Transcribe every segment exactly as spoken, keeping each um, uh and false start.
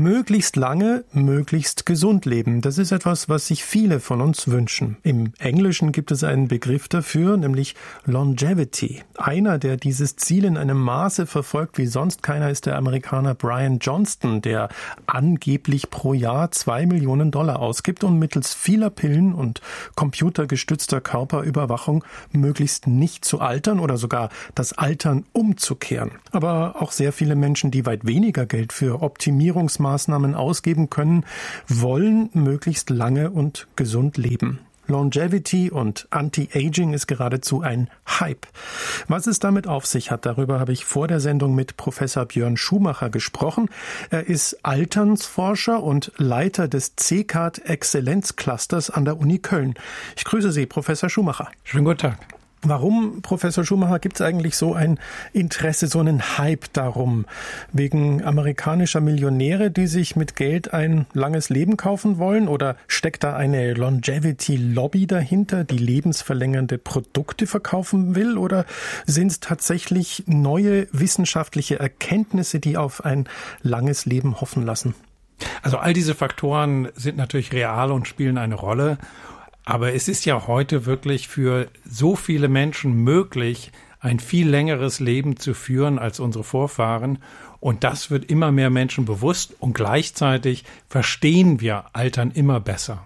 Möglichst lange, möglichst gesund leben. Das ist etwas, was sich viele von uns wünschen. Im Englischen gibt es einen Begriff dafür, nämlich Longevity. Einer, der dieses Ziel in einem Maße verfolgt wie sonst keiner, ist der Amerikaner Brian Johnston, der angeblich pro Jahr zwei Millionen Dollar ausgibt, um mittels vieler Pillen und computergestützter Körperüberwachung möglichst nicht zu altern oder sogar das Altern umzukehren. Aber auch sehr viele Menschen, die weit weniger Geld für Optimierungsmaßnahmen ausgeben können, wollen möglichst lange und gesund leben. Longevity und Anti-Aging ist geradezu ein Hype. Was es damit auf sich hat, darüber habe ich vor der Sendung mit Professor Björn Schumacher gesprochen. Er ist Alternsforscher und Leiter des C K A D-Exzellenzclusters an der Uni Köln. Ich grüße Sie, Professor Schumacher. Schönen guten Tag. Warum, Professor Schumacher, gibt es eigentlich so ein Interesse, so einen Hype darum? Wegen amerikanischer Millionäre, die sich mit Geld ein langes Leben kaufen wollen? Oder steckt da eine Longevity-Lobby dahinter, die lebensverlängernde Produkte verkaufen will? Oder sind es tatsächlich neue wissenschaftliche Erkenntnisse, die auf ein langes Leben hoffen lassen? Also all diese Faktoren sind natürlich real und spielen eine Rolle. Aber es ist ja heute wirklich für so viele Menschen möglich, ein viel längeres Leben zu führen als unsere Vorfahren. Und das wird immer mehr Menschen bewusst. Und gleichzeitig verstehen wir Altern immer besser.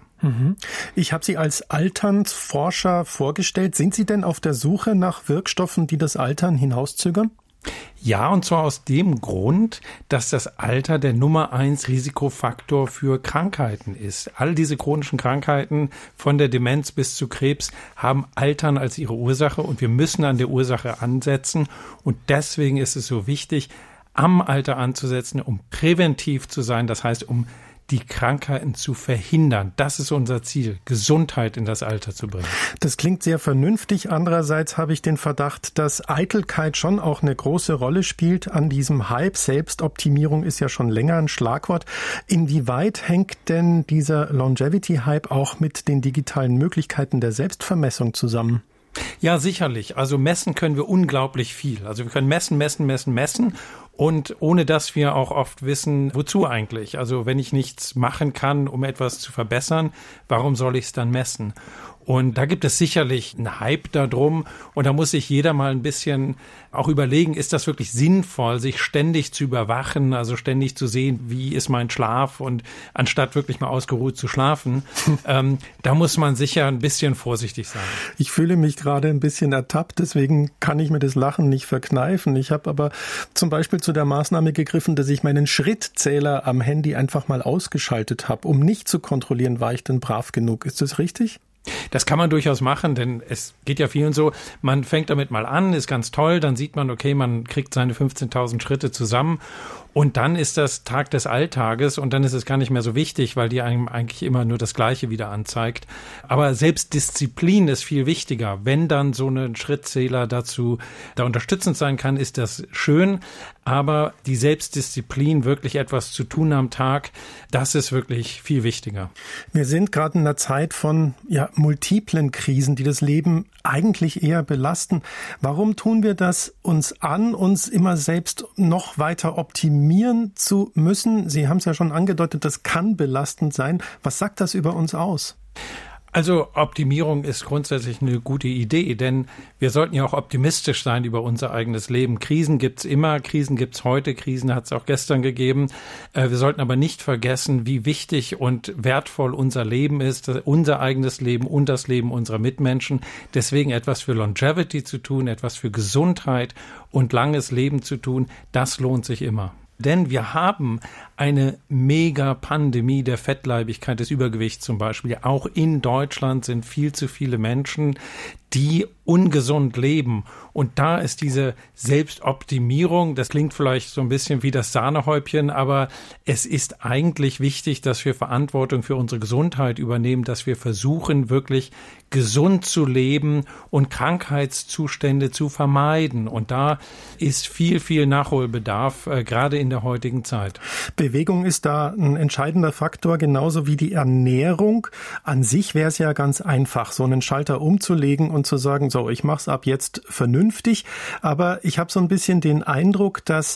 Ich habe Sie als Alternsforscher vorgestellt. Sind Sie denn auf der Suche nach Wirkstoffen, die das Altern hinauszögern? Ja, und zwar aus dem Grund, dass das Alter der Nummer eins Risikofaktor für Krankheiten ist. All diese chronischen Krankheiten, von der Demenz bis zu Krebs, haben Altern als ihre Ursache und wir müssen an der Ursache ansetzen. Und deswegen ist es so wichtig, am Alter anzusetzen, um präventiv zu sein, das heißt, um die Krankheiten zu verhindern. Das ist unser Ziel, Gesundheit in das Alter zu bringen. Das klingt sehr vernünftig. Andererseits habe ich den Verdacht, dass Eitelkeit schon auch eine große Rolle spielt an diesem Hype. Selbstoptimierung ist ja schon länger ein Schlagwort. Inwieweit hängt denn dieser Longevity-Hype auch mit den digitalen Möglichkeiten der Selbstvermessung zusammen? Ja, sicherlich. Also messen können wir unglaublich viel. Also wir können messen, messen, messen, messen. Und ohne dass wir auch oft wissen, wozu eigentlich? Also wenn ich nichts machen kann, um etwas zu verbessern, warum soll ich es dann messen? Und da gibt es sicherlich einen Hype darum. Und da muss sich jeder mal ein bisschen auch überlegen, ist das wirklich sinnvoll, sich ständig zu überwachen, also ständig zu sehen, wie ist mein Schlaf und anstatt wirklich mal ausgeruht zu schlafen, ähm, da muss man sicher ein bisschen vorsichtig sein. Ich fühle mich gerade ein bisschen ertappt, deswegen kann ich mir das Lachen nicht verkneifen. Ich habe aber zum Beispiel zu der Maßnahme gegriffen, dass ich meinen Schrittzähler am Handy einfach mal ausgeschaltet habe, um nicht zu kontrollieren, war ich denn brav genug. Ist das richtig? Das kann man durchaus machen, denn es geht ja vielen so, man fängt damit mal an, ist ganz toll, dann sieht man, okay, man kriegt seine fünfzehntausend Schritte zusammen und dann ist das Tag des Alltages und dann ist es gar nicht mehr so wichtig, weil die einem eigentlich immer nur das Gleiche wieder anzeigt. Aber Selbstdisziplin ist viel wichtiger. Wenn dann so ein Schrittzähler dazu da unterstützend sein kann, ist das schön. Aber die Selbstdisziplin, wirklich etwas zu tun am Tag, das ist wirklich viel wichtiger. Wir sind gerade in einer Zeit von ja, multiplen Krisen, die das Leben eigentlich eher belasten. Warum tun wir das uns an, uns immer selbst noch weiter optimieren zu müssen? Sie haben es ja schon angedeutet, das kann belastend sein. Was sagt das über uns aus? Also Optimierung ist grundsätzlich eine gute Idee, denn wir sollten ja auch optimistisch sein über unser eigenes Leben. Krisen gibt's immer, Krisen gibt's heute, Krisen hat's auch gestern gegeben. Wir sollten aber nicht vergessen, wie wichtig und wertvoll unser Leben ist, unser eigenes Leben und das Leben unserer Mitmenschen. Deswegen etwas für Longevity zu tun, etwas für Gesundheit und langes Leben zu tun, das lohnt sich immer. Denn wir haben eine Mega-Pandemie der Fettleibigkeit, des Übergewichts zum Beispiel. Auch in Deutschland sind viel zu viele Menschen, die ungesund leben. Und da ist diese Selbstoptimierung, das klingt vielleicht so ein bisschen wie das Sahnehäubchen, aber es ist eigentlich wichtig, dass wir Verantwortung für unsere Gesundheit übernehmen, dass wir versuchen, wirklich gesund zu leben und Krankheitszustände zu vermeiden. Und da ist viel, viel Nachholbedarf, äh, gerade in der heutigen Zeit. Bewegung ist da ein entscheidender Faktor, genauso wie die Ernährung. An sich wäre es ja ganz einfach, so einen Schalter umzulegen und zu sagen, so, ich mache es ab jetzt vernünftig. Aber ich habe so ein bisschen den Eindruck, dass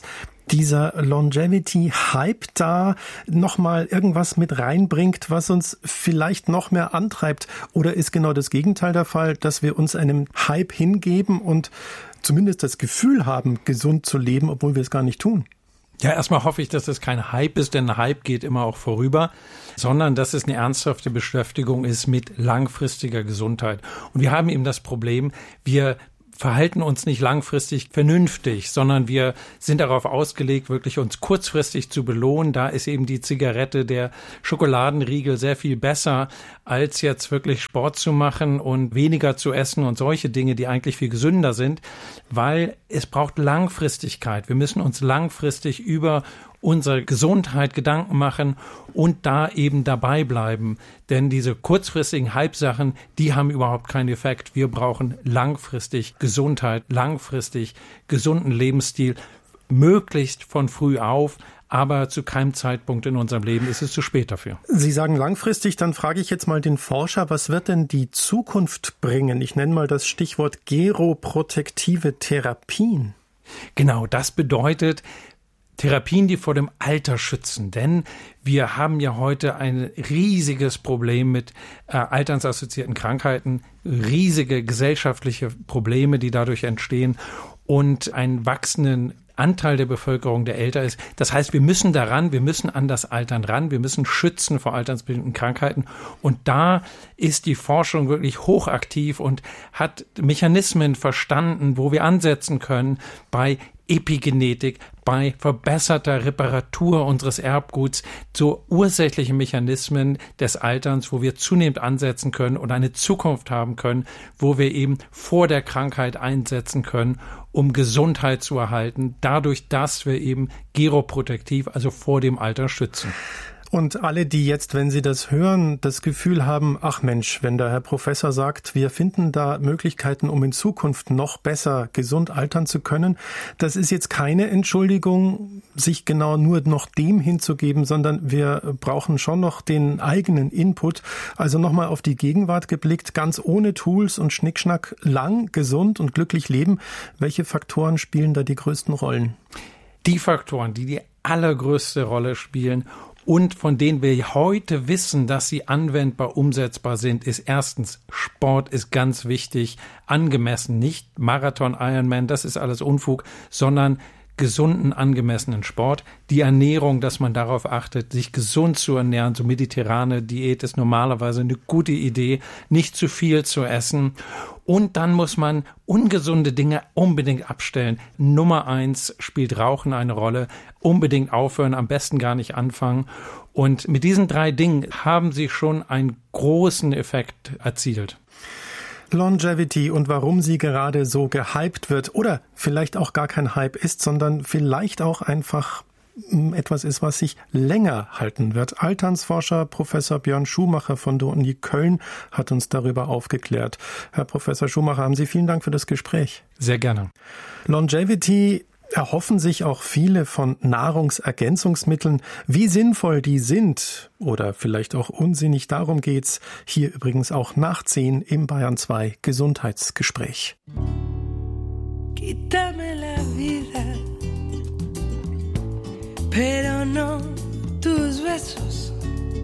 dieser Longevity-Hype da nochmal irgendwas mit reinbringt, was uns vielleicht noch mehr antreibt? Oder ist genau das Gegenteil der Fall, dass wir uns einem Hype hingeben und zumindest das Gefühl haben, gesund zu leben, obwohl wir es gar nicht tun? Ja, erstmal hoffe ich, dass es kein Hype ist, denn ein Hype geht immer auch vorüber, sondern dass es eine ernsthafte Beschäftigung ist mit langfristiger Gesundheit. Und wir haben eben das Problem, wir verhalten uns nicht langfristig vernünftig, sondern wir sind darauf ausgelegt, wirklich uns kurzfristig zu belohnen. Da ist eben die Zigarette, der Schokoladenriegel sehr viel besser, als jetzt wirklich Sport zu machen und weniger zu essen und solche Dinge, die eigentlich viel gesünder sind, weil es braucht Langfristigkeit. Wir müssen uns langfristig über unsere Gesundheit Gedanken machen und da eben dabei bleiben. Denn diese kurzfristigen Hype-Sachen, die haben überhaupt keinen Effekt. Wir brauchen langfristig Gesundheit, langfristig gesunden Lebensstil, möglichst von früh auf, aber zu keinem Zeitpunkt in unserem Leben ist es zu spät dafür. Sie sagen langfristig, dann frage ich jetzt mal den Forscher, was wird denn die Zukunft bringen? Ich nenne mal das Stichwort geroprotektive Therapien. Genau, das bedeutet Therapien, die vor dem Alter schützen, denn wir haben ja heute ein riesiges Problem mit äh, alternsassoziierten Krankheiten, riesige gesellschaftliche Probleme, die dadurch entstehen und einen wachsenden Anteil der Bevölkerung, der älter ist. Das heißt, wir müssen daran, wir müssen an das Altern ran, wir müssen schützen vor altersbedingten Krankheiten. Und da ist die Forschung wirklich hochaktiv und hat Mechanismen verstanden, wo wir ansetzen können bei Epigenetik, bei verbesserter Reparatur unseres Erbguts, so ursächliche Mechanismen des Alterns, wo wir zunehmend ansetzen können und eine Zukunft haben können, wo wir eben vor der Krankheit einsetzen können, um Gesundheit zu erhalten, dadurch, dass wir eben geroprotektiv, also vor dem Alter schützen. Und alle, die jetzt, wenn sie das hören, das Gefühl haben, ach Mensch, wenn der Herr Professor sagt, wir finden da Möglichkeiten, um in Zukunft noch besser gesund altern zu können, das ist jetzt keine Entschuldigung, sich genau nur noch dem hinzugeben, sondern wir brauchen schon noch den eigenen Input. Also nochmal auf die Gegenwart geblickt, ganz ohne Tools und Schnickschnack, lang, gesund und glücklich leben. Welche Faktoren spielen da die größten Rollen? Die Faktoren, die die allergrößte Rolle spielen und von denen wir heute wissen, dass sie anwendbar, umsetzbar sind, ist erstens, Sport ist ganz wichtig, angemessen, nicht Marathon, Ironman, das ist alles Unfug, sondern gesunden, angemessenen Sport, die Ernährung, dass man darauf achtet, sich gesund zu ernähren, so mediterrane Diät ist normalerweise eine gute Idee, nicht zu viel zu essen und dann muss man ungesunde Dinge unbedingt abstellen. Nummer eins spielt Rauchen eine Rolle, unbedingt aufhören, am besten gar nicht anfangen und mit diesen drei Dingen haben sie schon einen großen Effekt erzielt. Longevity und warum sie gerade so gehypt wird oder vielleicht auch gar kein Hype ist, sondern vielleicht auch einfach etwas ist, was sich länger halten wird. Alternsforscher Professor Björn Schumacher von der Uni Köln hat uns darüber aufgeklärt. Herr Professor Schumacher, haben Sie vielen Dank für das Gespräch. Sehr gerne. Longevity erhoffen sich auch viele von Nahrungsergänzungsmitteln. Wie sinnvoll die sind oder vielleicht auch unsinnig, darum geht's hier übrigens auch nach zehn im Bayern zwei Gesundheitsgespräch. Quítame la vida, pero no tus besos.